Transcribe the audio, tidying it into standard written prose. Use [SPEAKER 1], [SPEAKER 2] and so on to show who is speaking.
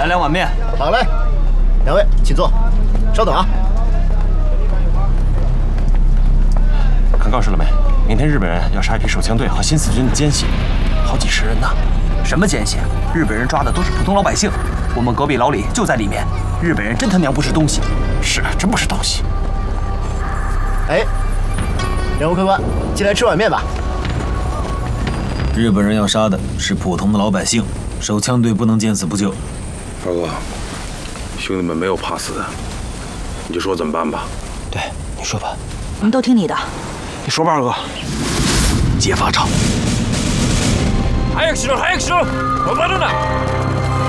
[SPEAKER 1] 来2碗面。
[SPEAKER 2] 好嘞，两位请坐，稍等啊。
[SPEAKER 3] 看告示了没？明天日本人要杀一批手枪队和新四军的奸细，好几十人呢。
[SPEAKER 1] 什么奸细？日本人抓的都是普通老百姓，我们隔壁老李就在里面。日本人真他娘不是东西。
[SPEAKER 3] 是，真不是东西。
[SPEAKER 2] 哎，两位客官，进来吃碗面吧。
[SPEAKER 4] 日本人要杀的是普通的老百姓，手枪队不能见死不救。
[SPEAKER 5] 二哥，兄弟们没有怕死的，你就说怎么办吧。
[SPEAKER 1] 对，你说吧。
[SPEAKER 6] 我们都听你的。
[SPEAKER 1] 你说吧，二哥。
[SPEAKER 4] 揭发场。
[SPEAKER 3] 早くしろ！早くしろ！我待着呢。